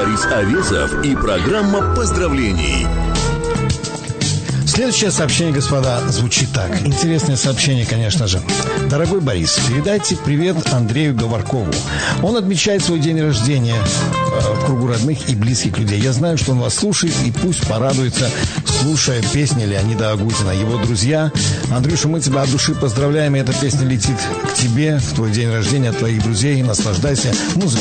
Борис Овесов и программа поздравлений. Следующее сообщение, господа, звучит так. Интересное сообщение, конечно же. Дорогой Борис, передайте привет Андрею Говоркову. Он отмечает свой день рождения в кругу родных и близких людей. Я знаю, что он вас слушает, и пусть порадуется, слушая песни Леонида Агутина. Его друзья. Андрюша, мы тебя от души поздравляем, и эта песня летит к тебе в твой день рождения от твоих друзей. Наслаждайся музыкой.